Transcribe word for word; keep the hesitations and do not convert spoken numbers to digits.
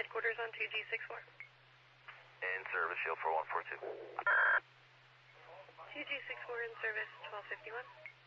headquarters on two G six four. In service, shield four one four two. two G six four in service, twelve fifty-one.